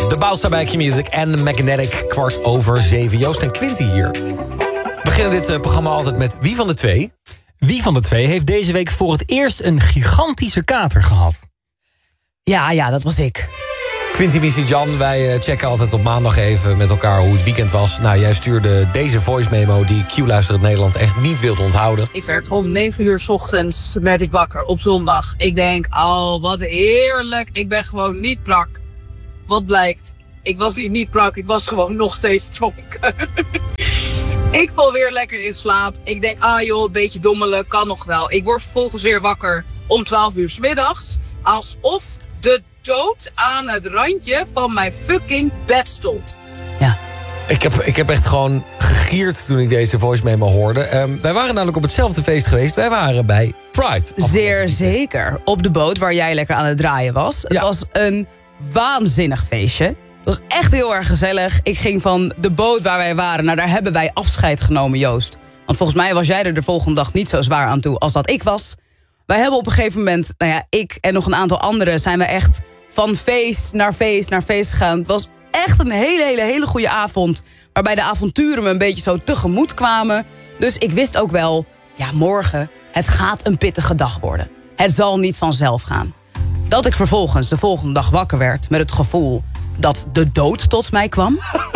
De Bounce bij Q-Music en Magnetic, 7:15. Joost en Quinty hier. We beginnen dit programma altijd met wie van de twee? Wie van de twee heeft deze week voor het eerst een gigantische kater gehad? Ja, dat was ik. Quinty, Missy, Jan, wij checken altijd op maandag even met elkaar hoe het weekend was. Nou, jij stuurde deze voice memo die Q-luisterend Nederland echt niet wilde onthouden. Ik werd om 9 uur 's ochtends werd ik wakker op zondag. Ik denk, oh wat heerlijk, ik ben gewoon niet brak. Wat blijkt? Ik was niet brak, ik was gewoon nog steeds dronken. Ik val weer lekker in slaap. Ik denk, joh, een beetje dommelen, kan nog wel. Ik word vervolgens weer wakker om 12 uur 's middags. Alsof de dood aan het randje van mijn fucking bed stond. Ja. Ik heb echt gewoon gegierd toen ik deze voice memo hoorde. Wij waren namelijk op hetzelfde feest geweest. Wij waren bij Pride. Zeer zeker. Op de boot waar jij lekker aan het draaien was. Het was een waanzinnig feestje. Het was echt heel erg gezellig. Ik ging van de boot waar wij waren. Nou, daar hebben wij afscheid genomen, Joost. Want volgens mij was jij er de volgende dag niet zo zwaar aan toe als dat ik was. Wij hebben op een gegeven moment, ik en nog een aantal anderen, zijn we echt van feest naar feest naar feest gegaan. Het was echt een hele goede avond. Waarbij de avonturen me een beetje zo tegemoet kwamen. Dus ik wist ook wel, morgen, het gaat een pittige dag worden. Het zal niet vanzelf gaan. Dat ik vervolgens de volgende dag wakker werd met het gevoel dat de dood tot mij kwam,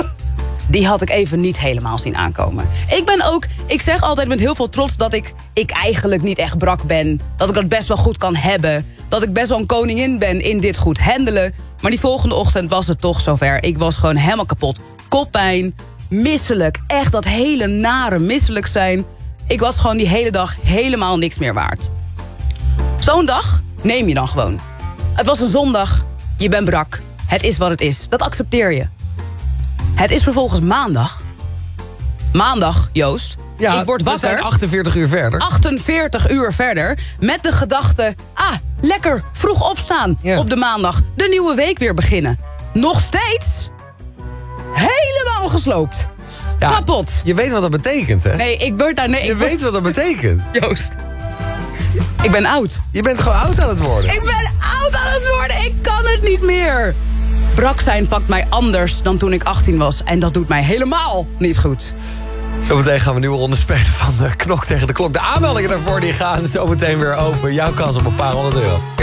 die had ik even niet helemaal zien aankomen. Ik zeg altijd met heel veel trots dat ik eigenlijk niet echt brak ben. Dat ik dat best wel goed kan hebben. Dat ik best wel een koningin ben in dit goed handelen. Maar die volgende ochtend was het toch zover. Ik was gewoon helemaal kapot. Koppijn, misselijk. Echt dat hele nare misselijk zijn. Ik was gewoon die hele dag helemaal niks meer waard. Zo'n dag neem je dan gewoon. Het was een zondag. Je bent brak. Het is wat het is. Dat accepteer je. Het is vervolgens maandag. Maandag, Joost. Ja, ik word wakker. We zijn 48 uur verder. 48 uur verder. Met de gedachte, lekker vroeg opstaan op de maandag. De nieuwe week weer beginnen. Nog steeds helemaal gesloopt. Ja, kapot. Je weet wat dat betekent, hè? Nee, ik word daar... Nee, je weet wat dat betekent. Joost. Ik ben oud. Je bent gewoon oud aan het worden. Ik ben oud aan het worden. Ik kan het niet meer. Brak zijn pakt mij anders dan toen ik 18 was. En dat doet mij helemaal niet goed. Zometeen gaan we een nieuwe ronde spelen van de Knok tegen de Klok. De aanmeldingen daarvoor die gaan zometeen weer open. Jouw kans op een paar €100.